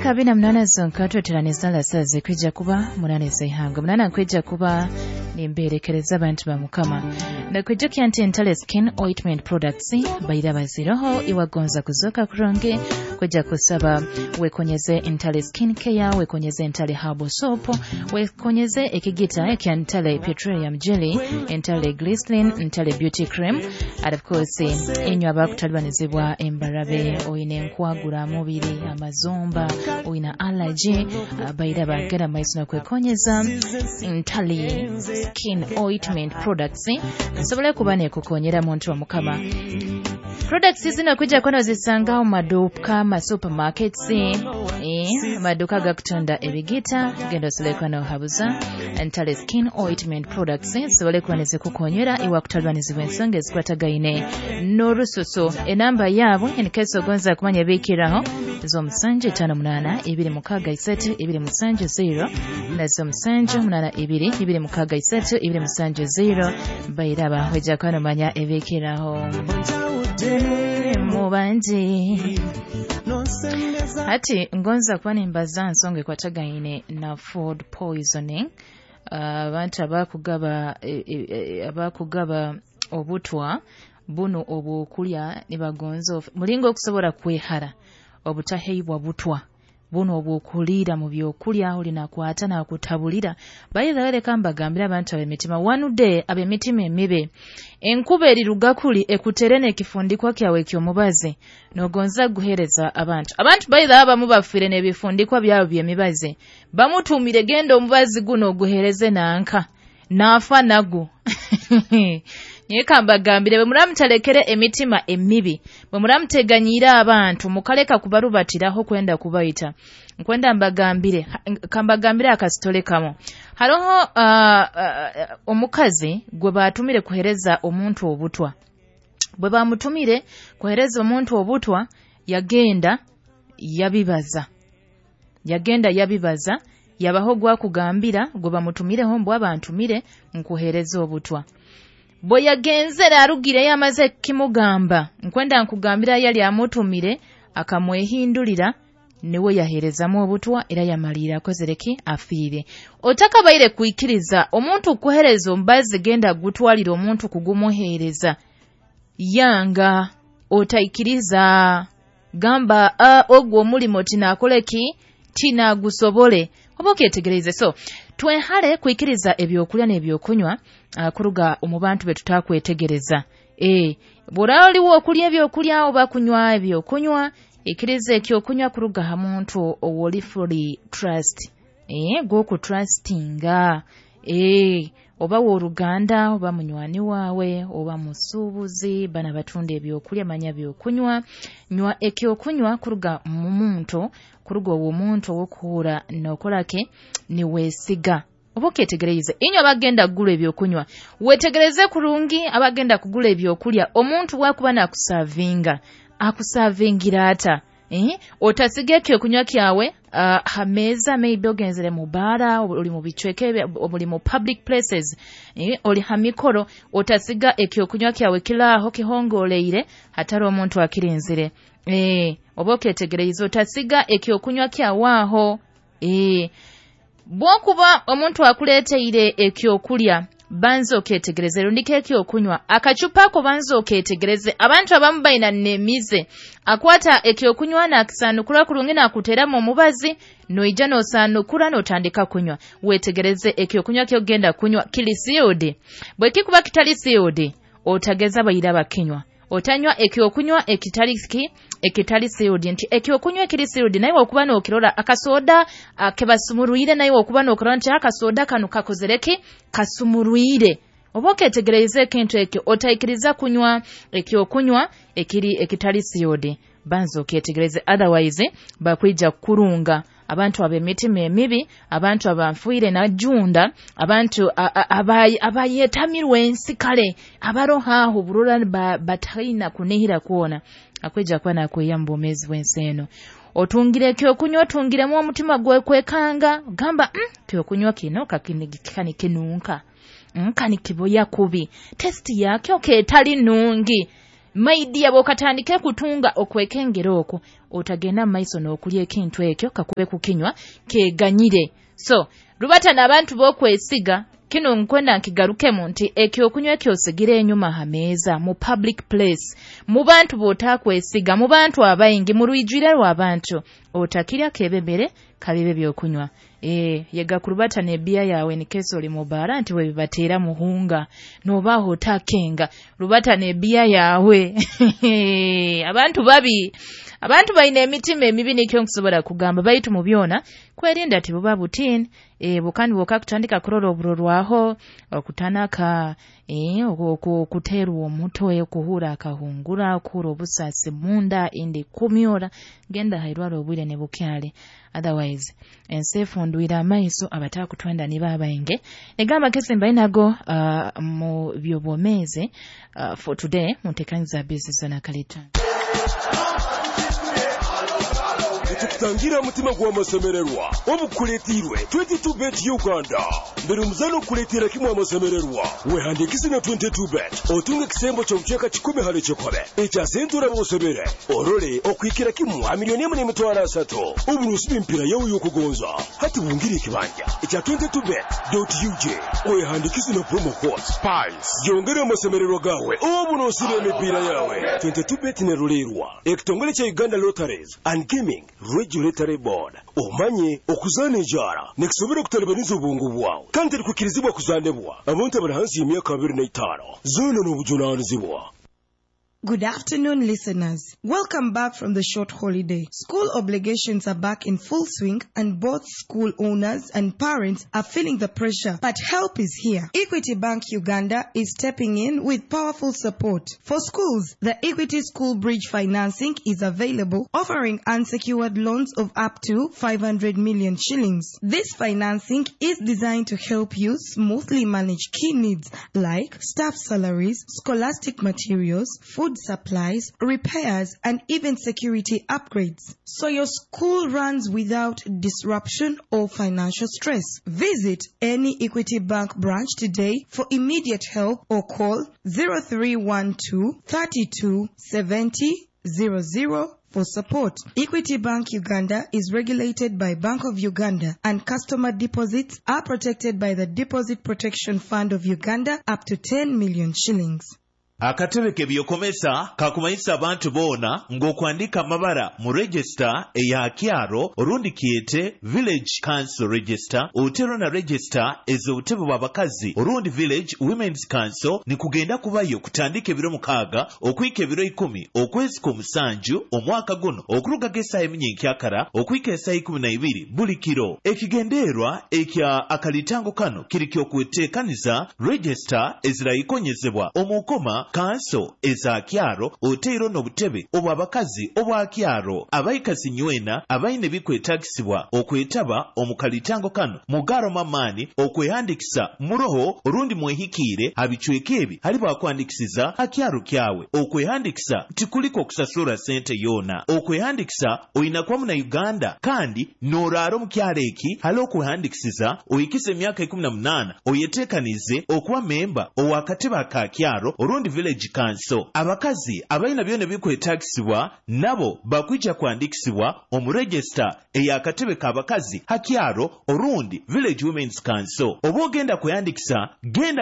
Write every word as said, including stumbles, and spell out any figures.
Dakika bina mnana zonka tweteraniza lasaze kwijja kuba munane zeihanga munana kwijja kuba nimberekereza abantu ba mukama nakwijjukya nti Entale Skin Ointment Products bayira baziroho iwagonza kuzoka kuronge kwijja kusaba wekonyeze Entale Skin Care wekonyeze Entale Herbal Soap wekonyeze ekigita ekya Entale Petroleum Jelly Entale Glycerin Entale Beauty Cream and of course enywa bakutalwanizibwa embarabe oyine nkwagura mubiri amazomba oyina allergy bayira bagera maisuna kwekonyeza Entale Skin Ointment Products sobole kubane kukonyera muntu wa mukama products zino kujja kono zisanga mu maduka ma supermarkets eh maduka gakutunda ebigita gendo selekano habuza Entale Skin Ointment Products sobole kubane kukonyera iwa kutalwanizibwa ensonga ezikwatagaine n'olususu enamba yabo in case ogonza kumanya bikiraho zo musanje tano munana ibiri mukaga isatu ibiri musanje zero na zo musanje munana ibiri ibiri mukaga isatu ibiri musanje zero bayiraba hoja kwano manya ebikiraho mubanji hati ngonza kwani mbaza nsonge kwatagaine na food poisoning abantu uh, abakugaba abakugaba obutwa buno obukulya nibagonzo mulingo okusobola kwehara obutahebwa butwa buno obukulira mu byokulya olina kwata na kutabulira bayizale kamba gambira abantu abemitima one day abemitima emibe enkuba erirugakuli ekuterene ekifundikwa kyawe kyomubaze nogonza guhereza abantu abantu bayiza abamu bafire nebifundikwa byabo byemibaze bamutumire gendo omubazi guno guhereze nanka nafa nagu Nyekamba gambire bwe muramutalekere emitima emibi bwe muramuteganyira abantu mukaleka kubarubatiraho kwenda kubayita nkwenda mbagambire kamba gambire akasitole kamo haroho uh, uh, omukazi gwe batumire kuhereza omuntu obutwa bwe bamutumire kuhereza omuntu obutwa yagenda yabibaza yagenda yabibaza yabaho gwa kugambira gwe bamutumireho mbwa bantumire nkuhereza obutwa Bwe yagenzera arugire yamaze kimugamba nkwenda nkugambira yali amutumire akamwehindulira niwe yaherezamu obutwa era yamalira kozereki afiire otaka bayire kuikiriza omuntu kuhereza ombazi genda gutwalira omuntu kugumuhereza yanga otaikiriza gamba uh, ogwo mulimo tinakoleki tina gusobole oboke tegereze so twehale kuikiriza ebyokulya n'ebyokunywa uh, kuruga omubantu betutakwetegereza eh borali wo kulya ebyokulya oba kunywa ebyokunywa ikiriza ekyokunywa kuruga ha muntu owoli fully trust eh go ku trustinga eh oba wo Ruganda oba munywani wawe oba musubuzi bana batunda ebyokulya manya byokunywa nywa ekyokunywa kuruga mu muntu kuruga wo muntu wokuhura nokolake ni wesiga oboketegereze inyo abagenda kugula ebyokunywa wetegereze kurungi abagenda kugula ebyokulya omuntu wakuba nakusavinga akusavingira ata eh otasiga ekyokunywa kyawe uh, hameza maybe ogenzere mu bara oli mu bichweke oli mu public places eh oli hamikoro otasiga ekyokunywa kyawe kilaho kihongoleire hatari omuntu akirinzire eh oboketegereze otasiga ekyokunywa kyawaho eh bwokuba omuntu akuleteire ekyokulya banzo ketegereze rundike ekyokunywa akachupa ko banzo ketegereze abantu abamu bayina nemize akwata ekyokunywa na kisanukura kurungi na kutera mu mubazi noija no sanukura no tandika kunywa wetegereze ekyokunywa kyo genda kunywa kilisiyode bwe kikuba kitali siyode otageza bayira bakinywa otanywa ekyokunywa ekitali ekitali siyode nti ekyokunywa ekiri siyode nayo okuba no kirora akasoda akebasumuruire nayo okuba no kirora nti akasoda kanu kakozereki kasumuruire oboke tegereze ekintu ekyo otaikiriza kunywa ekyokunywa ekiri ekitali siyode banzo ketegereze otherwise bakwija kurunga abantu abemitima emibi abantu abanfuire na junda abantu abayetamirwe ensikale abarohaho burula bataina kunihira kuona akweja kwana kweyamba omezi wenseno otungire ekyokunywa otungiremu omutima gwe kwekanga gamba mm, ekyokunywa kino kakini kinunka nkani kiboya kubi test yake oketali nungi maidia bw'okatandika kutunga okwekengera okwo otagenda mu maiso n'okulya ekintu ekyo kakube kukinywa keganyire. So Lubata n'abantu b'okwesiga kino nkwenda nkigalukemu nti ekyo okunywa ekyosigire enyuma hameeza mu public place mu bantu b'otakwesiga mu bantu abayingi mu lwijwire lw'abantu otakirya kebebere kabibe byokunywa. Eh yega kulubata ne bia yawe ni keso oli mubara nti we bibateera muhunga noba otakenga lubata ne bia yawe abantu babi abantu bayina emitima emibi nikyo nkusobola kugamba bayitu mu byona kwerinda ati buba butin e bukani boka kutandika kuroro oburorwaho okutanaka e okuteerwa omutwe okuhura akahungura okura obusasi munda indi kumyora genda hairwaro obwire ne bukyale otherwise ensefu nduira amaiso abatakutwenda ni babayinge negamba kese mbainago uh, mu byobomeze uh, for today mutekanza business na kalita tukutangira mutima gwa masemererwa obukuletirwe twenty-two bet Uganda mbere umuzano kuletera kimwe amasemererwa wehandikisi na twenty-two bet otunge kisembo cyo mcheka kikome hale cyokobe echa sentura bosebere orole okwikira kimwe a milioni emu n'emitwalo asatu uburusi b'impira yawe yokugonza hati bungiri kibanja echa twenty-two bet dot u j wehandikisi na promo code spice yongera amasemererwa gawe obunosire emipira yawe twenty-two bet ne rulerwa ekitongole cha Uganda Lotteries and Gaming Regulatory Board omanye okuzana ejara nekisobera kutalibaniza obwongo bwawe kandi kukirizibwa kuzanebwa abantu abali hansi y'emyaka abiri n'etaano zona n'obujunaanizibwa. Good afternoon, listeners. Welcome back from the short holiday. School obligations are back in full swing and both school owners and parents are feeling the pressure, but help is here. Equity Bank Uganda is stepping in with powerful support. For schools, the Equity School Bridge financing is available, offering unsecured loans of up to five hundred million shillings. This financing is designed to help you smoothly manage key needs like staff salaries, scholastic materials, food supplies, repairs, and even security upgrades, so your school runs without disruption or financial stress. Visit any Equity Bank branch today for immediate help or call zero three one two, three two seven zero zero zero for support. Equity Bank Uganda is regulated by Bank of Uganda, and customer deposits are protected by the Deposit Protection Fund of Uganda up to ten million shillings. Akatebe kebyokomesa kakumayisa abantu bona ng'okwandika amabara mu register eya kyaro orundi kiyete village council register otero na register ez'obutebe bw'abakazi orundi village women's council ni kugenda kubayo kutandika ebiro mukaaga okuyika ebiro ikumi okwezi k'omusanju omwaka guno okuruga g'essaawa eminyinkakara okuyika essaawa ikumi na ibiri buli kiro. Ekigendeerwa ekya akalitango kano kiri ky'okweteekaniza register ezirayikonyezebwa omukoma kanso eza kyaro otero n'obutebe obw'abakazi obwa kyaro abayikasi nywena abayine bikwetagisibwa okwetaba omukalitango kano mugaro mamani okwehandikisa muroho orundi mwehikiire abicweka ebi hali bakwandikisiza akyaro kyawe okwehandikisa tikuliko okusasula sente yona okwehandikisa oyina kwamu na Uganda kandi n'oraaro mu kyaro eki hali okwehandikisiza oyikise emyaka ikumi na munaana oyeteekanize okuba memba ow'akatebe aka kyaro orundi village council. Abakazi abayina byone bikwetagisibwa nabo bakwija kwandikisibwa omu register ey'akatebe k'abakazi hakyaro orundi village women's council. Oba ogenda kweyandikisa genda